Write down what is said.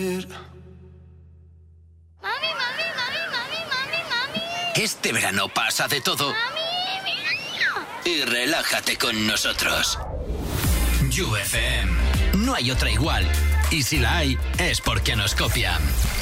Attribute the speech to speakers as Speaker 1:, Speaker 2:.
Speaker 1: Este verano pasa de todo. Y relájate con nosotros. You FM. No hay otra igual. Y si la hay, es porque nos copian.